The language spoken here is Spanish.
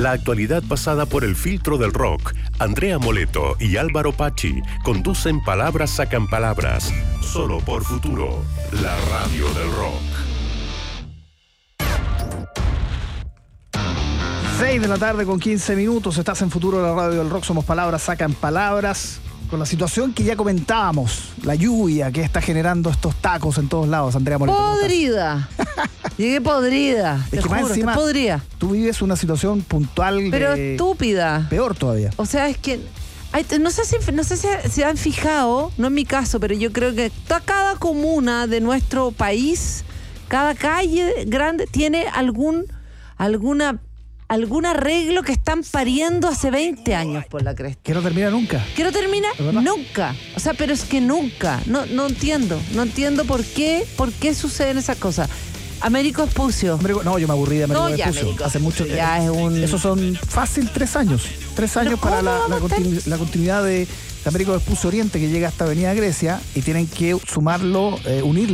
La actualidad pasada por el filtro del rock. Andrea Moleto y Álvaro Pachi conducen Palabras Sacan Palabras. Solo por Futuro, la radio del rock. 6 de la tarde con 15 minutos. Estás en Futuro de la radio del rock. Somos Palabras Sacan Palabras. Con la situación que ya comentábamos, la lluvia que está generando estos tacos en todos lados, Andrea Moleto. Podrida. Llegué podrida. Es que más juro, encima, te podría. tú vives una situación puntual Pero estúpida. Peor todavía. O sea, es que no sé si se han fijado, no en mi caso, pero yo creo que cada comuna de nuestro país, cada calle grande tiene algún arreglo que están pariendo hace 20 años por la cresta. Que no termina nunca. ¿Que no termina? Nunca. O sea, pero es que nunca. No entiendo. No entiendo por qué suceden esas cosas. Américo Espucio. No, yo me aburrí de Américo Espucio. Américo hace mucho tiempo. Esos son fácil 3 años. 3 años para la continuidad de Américo Espucio Oriente, que llega hasta Avenida Grecia, y tienen que sumarlo, unirlo